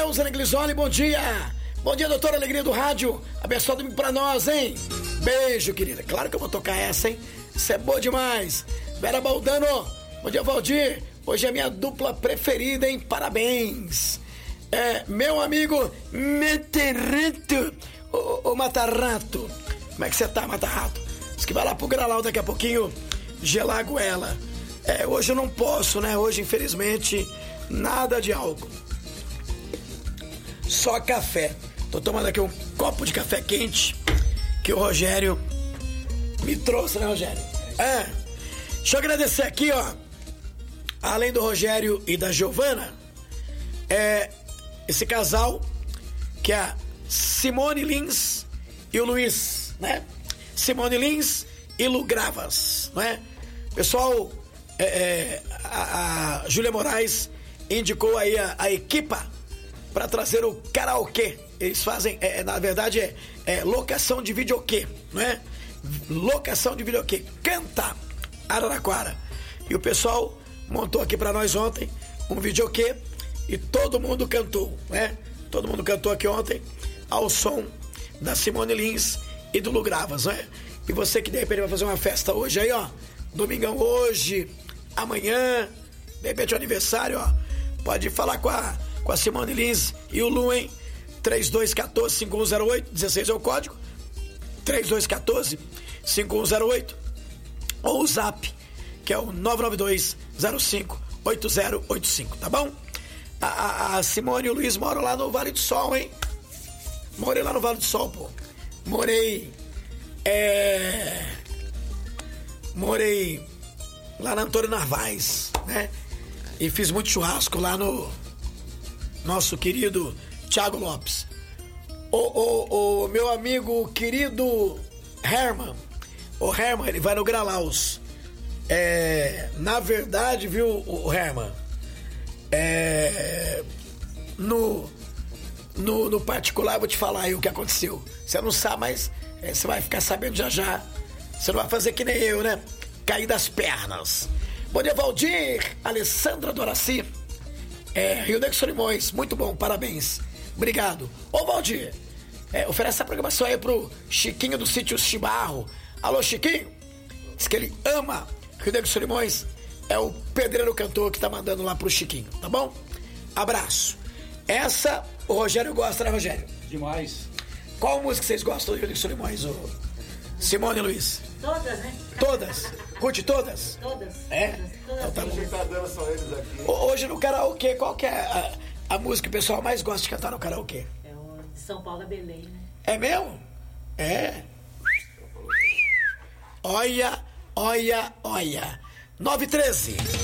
Zé Neglisoli, bom dia. Bom dia, doutora Alegria do Rádio. Abençoado domingo pra nós, hein? Beijo, querida. Claro que eu vou tocar essa, hein? Isso é boa demais. Vera Baldano, bom dia, Valdir. Hoje é a minha dupla preferida, hein? Parabéns. Meu amigo Meterrato, o Matarrato. Como é que você tá, Matarrato? Diz que vai lá pro Gralau daqui a pouquinho gelar a goela. Hoje eu não posso, né? Hoje, infelizmente, nada de álcool. Só café. Tô tomando aqui um copo de café quente que o Rogério me trouxe, né, Rogério? Deixa eu agradecer aqui, ó. Além do Rogério e da Giovana, esse casal que é a Simone Lins e o Luiz, né? Simone Lins e Lu Gravas, né? Pessoal, a Júlia Moraes indicou aí a equipa para trazer o karaokê. Eles fazem, na verdade, locação de videokê, não é? Locação de videokê. Canta Araraquara. E o pessoal montou aqui para nós ontem um videokê e todo mundo cantou, né? Todo mundo cantou aqui ontem ao som da Simone Lins e do Lu Gravas, né? E você que de repente vai fazer uma festa hoje aí, ó, domingão hoje, amanhã, de repente é aniversário, ó, pode falar com a Simone Lins e o Lu, hein? 3214-5108, 16 é o código, 3214-5108, ou o zap, que é o 992058085, tá bom? A Simone e o Luiz moram lá no Vale do Sol, hein? Morei lá no Vale do Sol, pô. Morei lá na Antônio Narvaez, né? E fiz muito churrasco lá no nosso querido Thiago Lopes. O meu amigo querido Herman. O Herman, ele vai no Gralaus. Na verdade, viu, o Herman? No particular, eu vou te falar aí o que aconteceu. Você não sabe, mas você vai ficar sabendo já. Você não vai fazer que nem eu, né? Cair das pernas. Bom dia, Valdir. Alessandra Doraci. Rio Negro Solimões, muito bom, parabéns. Obrigado. Ô, Valdir, oferece essa programação aí pro Chiquinho do Sítio Chibarro. Alô, Chiquinho? Diz que ele ama Rio Negro Solimões. É o pedreiro cantor que tá mandando lá pro Chiquinho, tá bom? Abraço. Essa o Rogério gosta, né, Rogério? Demais. Qual música vocês gostam do Rio Negro Solimões, ô Simone e Luiz? Todas, né? Todas? Curte todas? Todas. Então tá bom. Quem tá dando são eles aqui. Hoje no karaokê, qual que é a música que o pessoal mais gosta de cantar no karaokê? É o de São Paulo, Belém, né? É mesmo? Olha. 9h13.